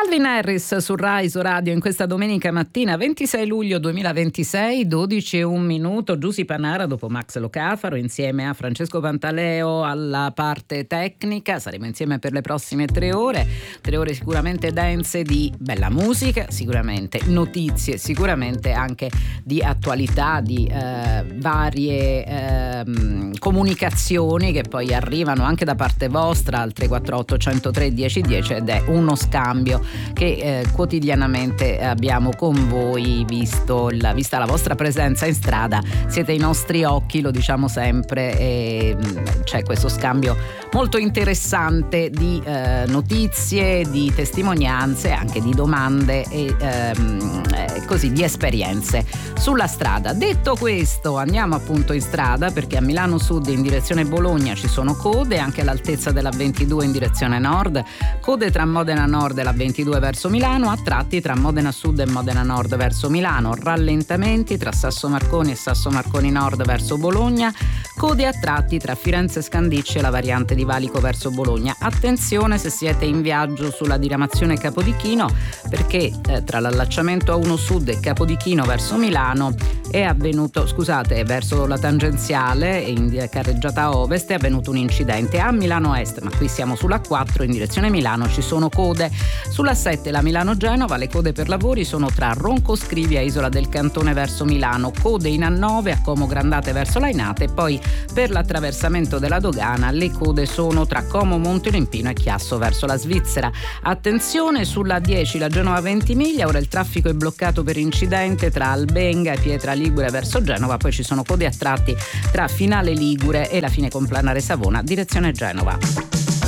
Calvin Harris su Rai, su Radio, in questa domenica mattina 26 luglio 2026, 12:01. Giusy Panara dopo Max Locafaro insieme a Francesco Pantaleo alla parte tecnica. Saremo insieme per le prossime 3 ore sicuramente dense di bella musica, sicuramente notizie, sicuramente anche di attualità, di varie comunicazioni che poi arrivano anche da parte vostra al 348 103 1010, ed è uno scambio che quotidianamente abbiamo con voi, vista la vostra presenza in strada. Siete i nostri occhi, lo diciamo sempre, e c'è questo scambio molto interessante di notizie, di testimonianze, anche di domande e così di esperienze sulla strada. Detto questo, andiamo appunto in strada, perché a Milano Sud in direzione Bologna ci sono code, anche all'altezza della 22 in direzione nord, code tra Modena Nord e la 22 verso Milano, a tratti tra Modena Sud e Modena Nord verso Milano, rallentamenti tra Sasso Marconi e Sasso Marconi Nord verso Bologna, code a tratti tra Firenze Scandicci e la variante di Valico verso Bologna. Attenzione se siete in viaggio sulla diramazione Capodichino, perché tra l'allacciamento A1 Sud e Capodichino verso Milano è avvenuto, verso la tangenziale in carreggiata ovest è avvenuto un incidente. A Milano Est, ma qui siamo sulla 4 in direzione Milano, ci sono code. Sulla 7 la Milano-Genova, le code per lavori sono tra Ronco Scrivia e Isola del Cantone verso Milano, code in A9 a Como Grandate verso Lainate, e poi per l'attraversamento della dogana le code sono tra Como Monteolimpino e Chiasso verso la Svizzera. Attenzione sulla 10 la Genova Ventimiglia, ora il traffico è bloccato per incidente tra Albenga e Pietra Ligure verso Genova, poi ci sono code a tratti tra Finale Ligure e la Fine Complanare Savona direzione Genova.